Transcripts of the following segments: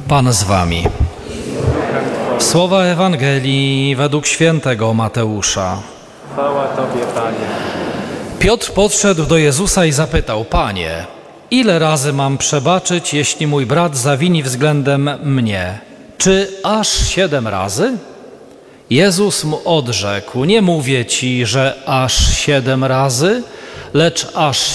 Pan z wami. Słowa Ewangelii według świętego Mateusza. Chwała Tobie, Panie. Piotr podszedł do Jezusa i zapytał: Panie, ile razy mam przebaczyć, jeśli mój brat zawini względem mnie? Czy aż 7 razy? Jezus mu odrzekł: nie mówię ci, że aż 7 razy, lecz aż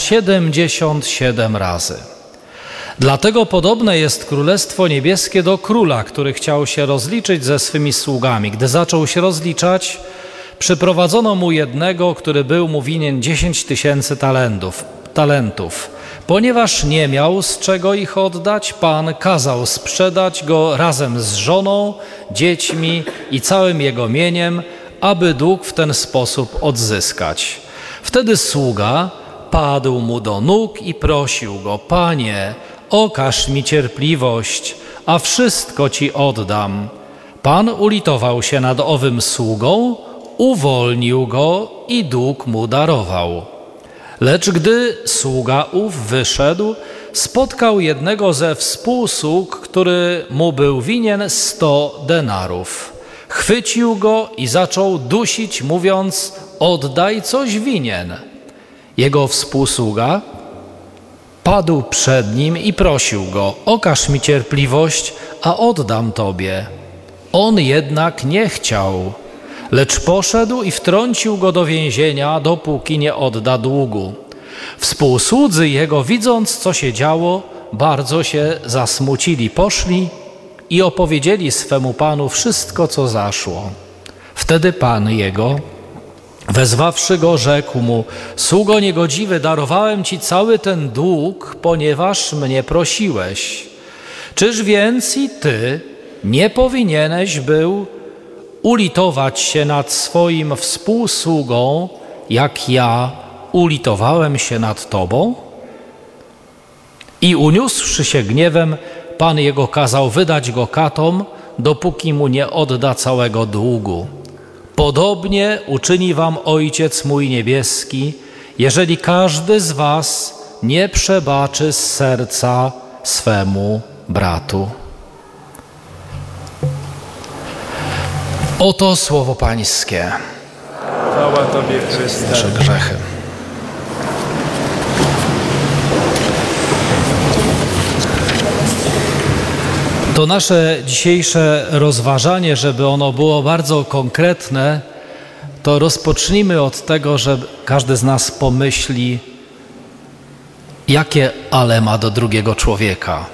77 razy. Dlatego podobne jest Królestwo Niebieskie do króla, który chciał się rozliczyć ze swymi sługami. Gdy zaczął się rozliczać, przyprowadzono mu jednego, który był mu winien 10 000 talentów. Ponieważ nie miał z czego ich oddać, Pan kazał sprzedać go razem z żoną, dziećmi i całym jego mieniem, aby dług w ten sposób odzyskać. Wtedy sługa padł mu do nóg i prosił go: Panie, okaż mi cierpliwość, a wszystko ci oddam. Pan ulitował się nad owym sługą, uwolnił go i dług mu darował. Lecz gdy sługa ów wyszedł, spotkał jednego ze współsług, który mu był winien 100 denarów. Chwycił go i zaczął dusić, mówiąc: oddaj, coś winien. Jego współsługa padł przed nim i prosił go: okaż mi cierpliwość, a oddam tobie. On jednak nie chciał, lecz poszedł i wtrącił go do więzienia, dopóki nie odda długu. Współsłudzy jego, widząc, co się działo, bardzo się zasmucili. Poszli i opowiedzieli swemu panu wszystko, co zaszło. Wtedy pan jego, wezwawszy go, rzekł mu: sługo niegodziwy, darowałem ci cały ten dług, ponieważ mnie prosiłeś. Czyż więc i ty nie powinieneś był ulitować się nad swoim współsługą, jak ja ulitowałem się nad tobą? I uniósłszy się gniewem, pan jego kazał wydać go katom, dopóki mu nie odda całego długu. Podobnie uczyni wam Ojciec mój niebieski, jeżeli każdy z was nie przebaczy z serca swemu bratu. Oto słowo Pańskie. Chwała Tobie, Chryste. Nasze grzechy. To nasze dzisiejsze rozważanie, żeby ono było bardzo konkretne, to rozpocznijmy od tego, że każdy z nas pomyśli, jakie ale ma do drugiego człowieka.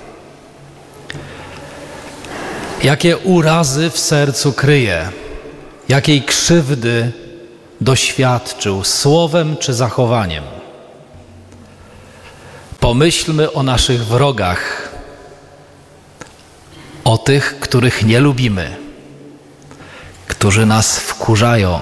Jakie urazy w sercu kryje, jakiej krzywdy doświadczył słowem czy zachowaniem. Pomyślmy o naszych wrogach, o tych, których nie lubimy, którzy nas wkurzają.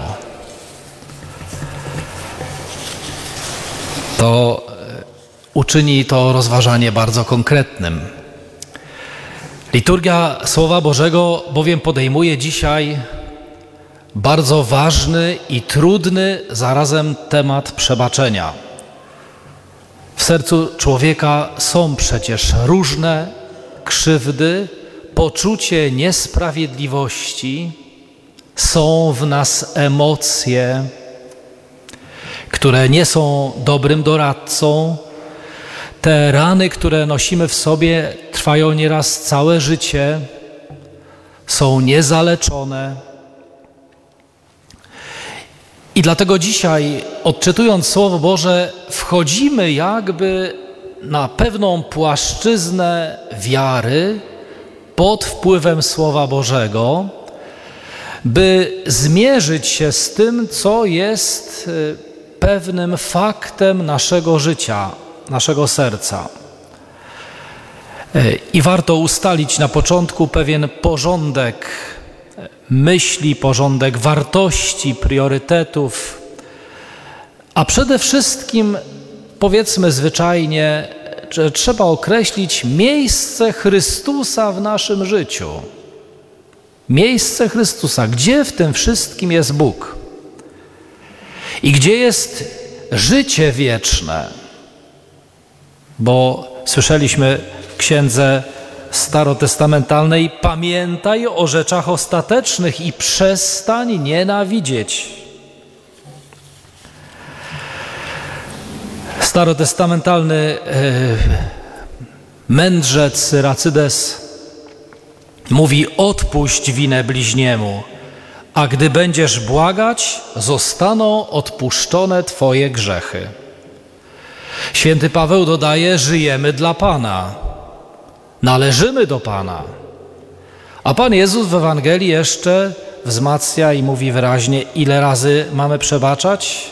To uczyni to rozważanie bardzo konkretnym. Liturgia Słowa Bożego bowiem podejmuje dzisiaj bardzo ważny i trudny zarazem temat przebaczenia. W sercu człowieka są przecież różne krzywdy, poczucie niesprawiedliwości, są w nas emocje, które nie są dobrym doradcą. Te rany, które nosimy w sobie, trwają nieraz całe życie, są niezaleczone. I dlatego dzisiaj, odczytując Słowo Boże, wchodzimy jakby na pewną płaszczyznę wiary pod wpływem Słowa Bożego, by zmierzyć się z tym, co jest pewnym faktem naszego życia, naszego serca. I warto ustalić na początku pewien porządek myśli, porządek wartości, priorytetów, a przede wszystkim, powiedzmy zwyczajnie, że trzeba określić miejsce Chrystusa w naszym życiu. Miejsce Chrystusa. Gdzie w tym wszystkim jest Bóg? I gdzie jest życie wieczne? Bo słyszeliśmy w księdze starotestamentalnej: pamiętaj o rzeczach ostatecznych i przestań nienawidzieć. Starotestamentalny mędrzec Syracydes mówi: odpuść winę bliźniemu, a gdy będziesz błagać, zostaną odpuszczone twoje grzechy. Święty Paweł dodaje: żyjemy dla Pana, należymy do Pana. A Pan Jezus w Ewangelii jeszcze wzmacnia i mówi wyraźnie: ile razy mamy przebaczać?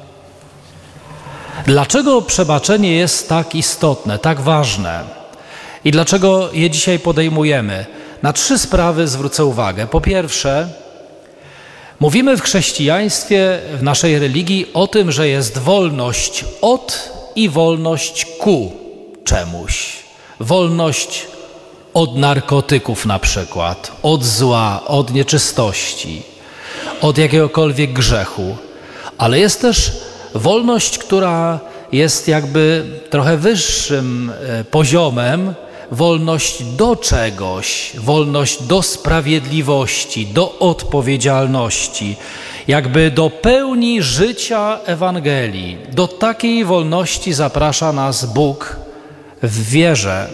Dlaczego przebaczenie jest tak istotne, tak ważne? I dlaczego je dzisiaj podejmujemy? Na 3 sprawy zwrócę uwagę. Po pierwsze, mówimy w chrześcijaństwie, w naszej religii o tym, że jest wolność od i wolność ku czemuś. Wolność od narkotyków na przykład, od zła, od nieczystości, od jakiegokolwiek grzechu. Ale jest też wolność, która jest jakby trochę wyższym poziomem, wolność do czegoś, wolność do sprawiedliwości, do odpowiedzialności, jakby do pełni życia Ewangelii. Do takiej wolności zaprasza nas Bóg w wierze.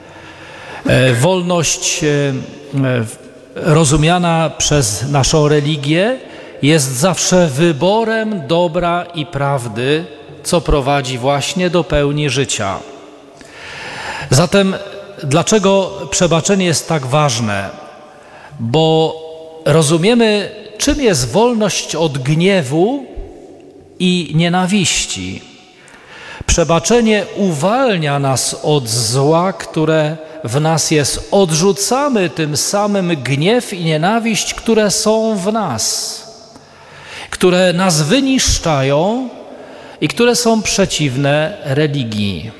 Wolność rozumiana przez naszą religię jest zawsze wyborem dobra i prawdy, co prowadzi właśnie do pełni życia. Zatem dlaczego przebaczenie jest tak ważne? Bo rozumiemy, czym jest wolność od gniewu i nienawiści. Przebaczenie uwalnia nas od zła, które w nas jest. Odrzucamy tym samym gniew i nienawiść, które są w nas, które nas wyniszczają i które są przeciwne religii.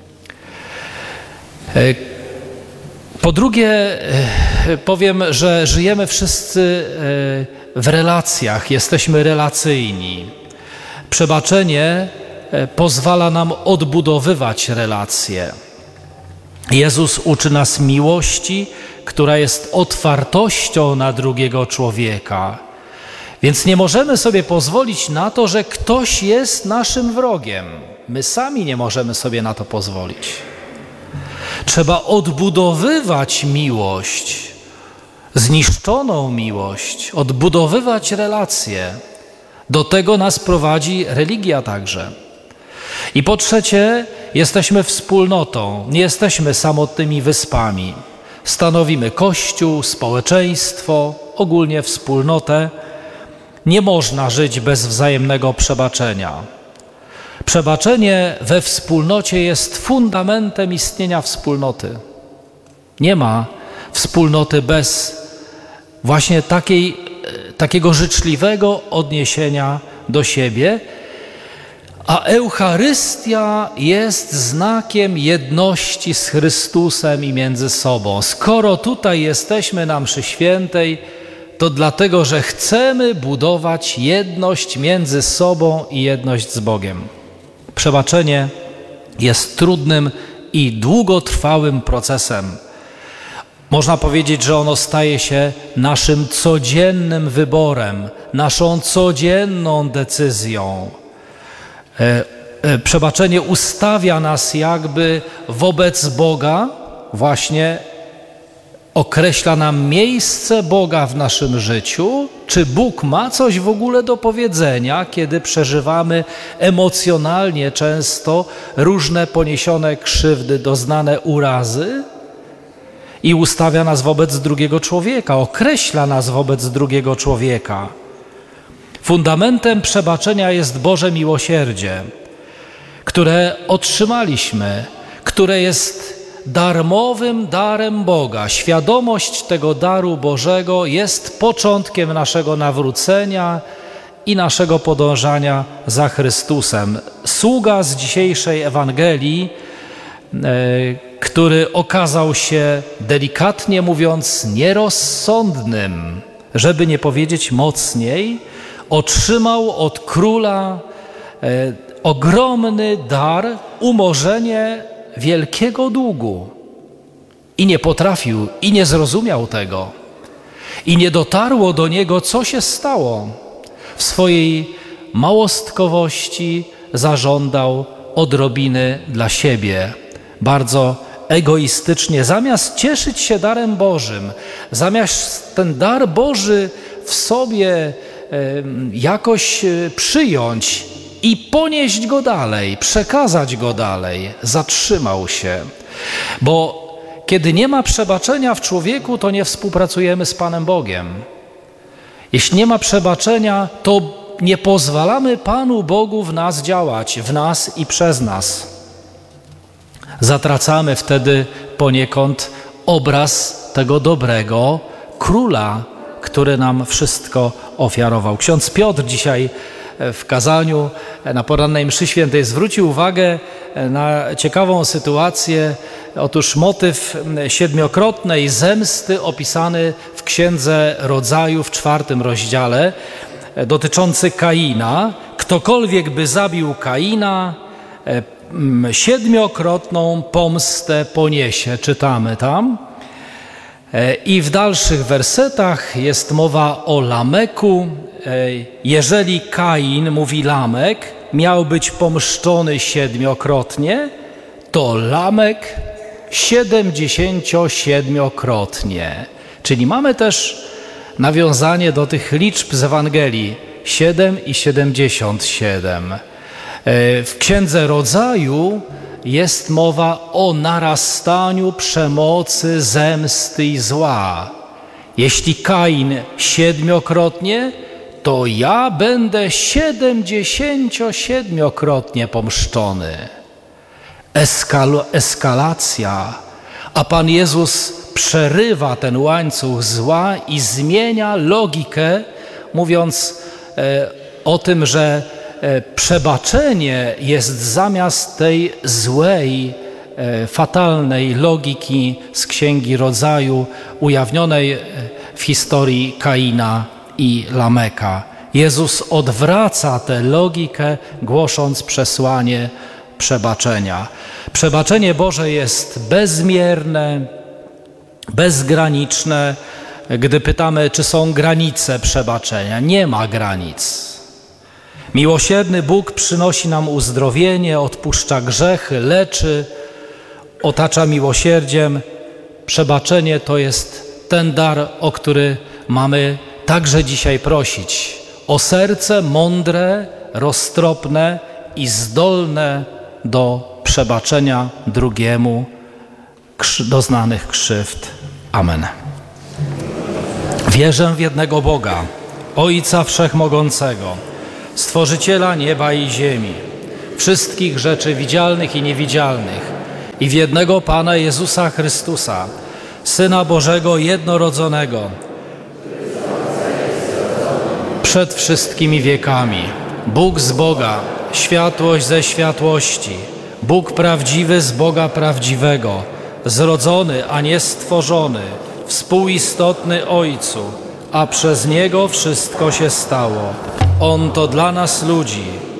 Po drugie, powiem, że żyjemy wszyscy w relacjach, jesteśmy relacyjni. Przebaczenie pozwala nam odbudowywać relacje. Jezus uczy nas miłości, która jest otwartością na drugiego człowieka. Więc nie możemy sobie pozwolić na to, że ktoś jest naszym wrogiem. My sami nie możemy sobie na to pozwolić. Trzeba odbudowywać miłość, zniszczoną miłość, odbudowywać relacje. Do tego nas prowadzi religia także. I po trzecie, jesteśmy wspólnotą, nie jesteśmy samotnymi wyspami. Stanowimy Kościół, społeczeństwo, ogólnie wspólnotę. Nie można żyć bez wzajemnego przebaczenia. Przebaczenie we wspólnocie jest fundamentem istnienia wspólnoty. Nie ma wspólnoty bez właśnie takiego życzliwego odniesienia do siebie, a Eucharystia jest znakiem jedności z Chrystusem i między sobą. Skoro tutaj jesteśmy na mszy świętej, to dlatego, że chcemy budować jedność między sobą i jedność z Bogiem. Przebaczenie jest trudnym i długotrwałym procesem. Można powiedzieć, że ono staje się naszym codziennym wyborem, naszą codzienną decyzją. Przebaczenie ustawia nas jakby wobec Boga, właśnie określa nam miejsce Boga w naszym życiu. Czy Bóg ma coś w ogóle do powiedzenia, kiedy przeżywamy emocjonalnie często różne poniesione krzywdy, doznane urazy? I ustawia nas wobec drugiego człowieka, określa nas wobec drugiego człowieka. Fundamentem przebaczenia jest Boże miłosierdzie, które otrzymaliśmy, które jest darmowym darem Boga. Świadomość tego daru Bożego jest początkiem naszego nawrócenia i naszego podążania za Chrystusem. Sługa z dzisiejszej Ewangelii, który okazał się, delikatnie mówiąc, nierozsądnym, żeby nie powiedzieć mocniej, otrzymał od króla ogromny dar, umorzenie wielkiego długu. i nie potrafił i nie zrozumiał tego i nie dotarło do niego, co się stało. W swojej małostkowości zażądał odrobiny dla siebie. Bardzo egoistycznie, zamiast cieszyć się darem Bożym, zamiast ten dar Boży w sobie jakoś przyjąć i ponieść go dalej, przekazać go dalej, zatrzymał się. Bo kiedy nie ma przebaczenia w człowieku, to nie współpracujemy z Panem Bogiem. Jeśli nie ma przebaczenia, to nie pozwalamy Panu Bogu w nas działać, w nas i przez nas. Zatracamy wtedy poniekąd obraz tego dobrego króla, który nam wszystko ofiarował. Ksiądz Piotr dzisiaj w kazaniu na porannej mszy świętej zwrócił uwagę na ciekawą sytuację. Otóż motyw siedmiokrotnej zemsty opisany w Księdze Rodzaju w 4 rozdziale, dotyczący Kaina. Ktokolwiek by zabił Kaina, 7-krotną pomstę poniesie, czytamy tam. I w dalszych wersetach jest mowa o Lameku. Jeżeli Kain, mówi Lamek, miał być pomszczony 7-krotnie, to Lamek 77-krotnie. Czyli mamy też nawiązanie do tych liczb z Ewangelii 7 i 77. W Księdze Rodzaju jest mowa o narastaniu przemocy, zemsty i zła. Jeśli Kain 7-krotnie, to ja będę 77-krotnie pomszczony. Eskalacja, a Pan Jezus przerywa ten łańcuch zła i zmienia logikę, mówiąc o tym, że przebaczenie jest zamiast tej złej, fatalnej logiki z Księgi Rodzaju ujawnionej w historii Kaina i Lameka. Jezus odwraca tę logikę, głosząc przesłanie przebaczenia. Przebaczenie Boże jest bezmierne, bezgraniczne. Gdy pytamy, czy są granice przebaczenia, nie ma granic. Miłosierny Bóg przynosi nam uzdrowienie, odpuszcza grzechy, leczy, otacza miłosierdziem. Przebaczenie to jest ten dar, o który mamy także dzisiaj prosić. O serce mądre, roztropne i zdolne do przebaczenia drugiemu doznanych krzywd. Amen. Wierzę w jednego Boga, Ojca Wszechmogącego, Stworzyciela nieba i ziemi, wszystkich rzeczy widzialnych i niewidzialnych, i w jednego Pana Jezusa Chrystusa, Syna Bożego jednorodzonego, przed wszystkimi wiekami, Bóg z Boga, światłość ze światłości, Bóg prawdziwy z Boga prawdziwego, zrodzony, a nie stworzony, współistotny Ojcu, a przez Niego wszystko się stało. On to dla nas ludzi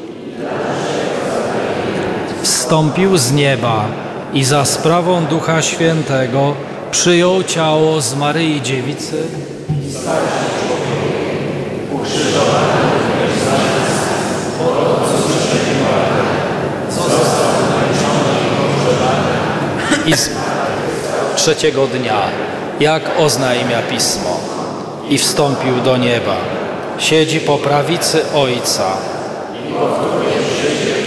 wstąpił z nieba i za sprawą Ducha Świętego przyjął ciało z Maryi Dziewicy i stał się człowiekiem, ukrzyżowany za nas, porodząc zrzeszenie martwych, został umęczony i pogrzebany i zmarł 3. dnia, jak oznajmia Pismo, i wstąpił do nieba. Siedzi po prawicy Ojca i powtórnie przyjdzie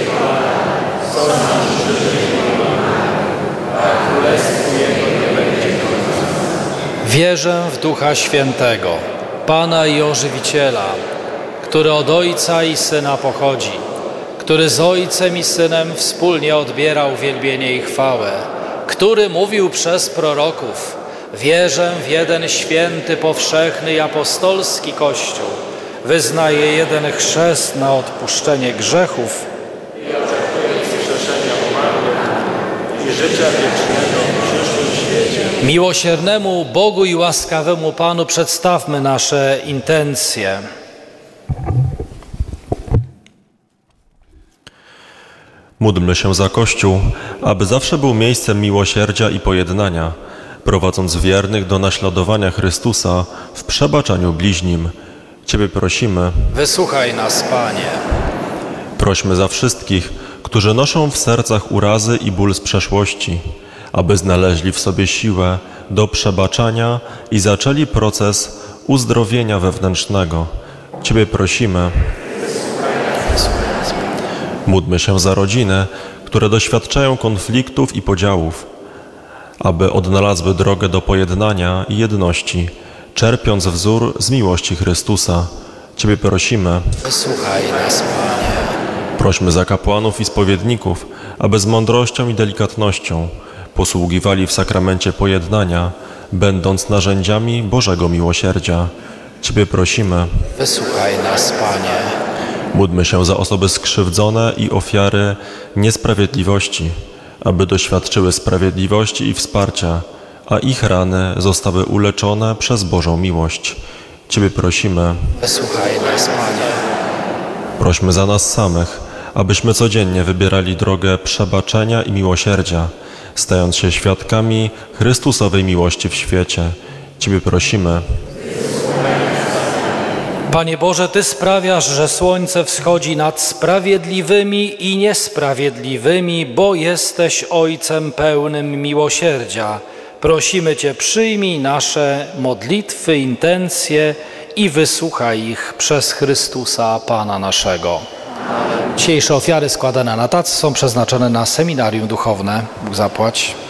a królestwu Jego nie będzie końca. Wierzę w Ducha Świętego, Pana i Ożywiciela, który od Ojca i Syna pochodzi, który z Ojcem i Synem wspólnie odbierał wielbienie i chwałę, który mówił przez proroków: wierzę w jeden święty, powszechny i apostolski Kościół, wyznaję jeden chrzest na odpuszczenie grzechów i oczekuję wskrzeszenia umarłych i życia wiecznego w przyszłym świecie. Miłosiernemu Bogu i łaskawemu Panu przedstawmy nasze intencje. Módlmy się za Kościół, aby zawsze był miejscem miłosierdzia i pojednania. prowadząc wiernych do naśladowania Chrystusa w przebaczaniu bliźnim. Ciebie prosimy. Wysłuchaj nas, Panie. Prośmy za wszystkich, którzy noszą w sercach urazy i ból z przeszłości, aby znaleźli w sobie siłę do przebaczania i zaczęli proces uzdrowienia wewnętrznego. Ciebie prosimy. Módlmy się za rodziny, które doświadczają konfliktów i podziałów, aby odnalazły drogę do pojednania i jedności, czerpiąc wzór z miłości Chrystusa. Ciebie prosimy. Wysłuchaj nas, Panie. Prośmy za kapłanów i spowiedników, aby z mądrością i delikatnością posługiwali w sakramencie pojednania, będąc narzędziami Bożego miłosierdzia. Ciebie prosimy. Wysłuchaj nas, Panie. Módlmy się za osoby skrzywdzone i ofiary niesprawiedliwości, aby doświadczyły sprawiedliwości i wsparcia, a ich rany zostały uleczone przez Bożą miłość. Ciebie prosimy. Wysłuchaj nas, Panie. Prośmy za nas samych, abyśmy codziennie wybierali drogę przebaczenia i miłosierdzia, stając się świadkami Chrystusowej miłości w świecie. Ciebie prosimy. Panie Boże, Ty sprawiasz, że słońce wschodzi nad sprawiedliwymi i niesprawiedliwymi, bo jesteś Ojcem pełnym miłosierdzia. Prosimy Cię, przyjmij nasze modlitwy, intencje i wysłuchaj ich przez Chrystusa, Pana naszego. Dzisiejsze ofiary składane na tacy są przeznaczone na seminarium duchowne. Bóg zapłać.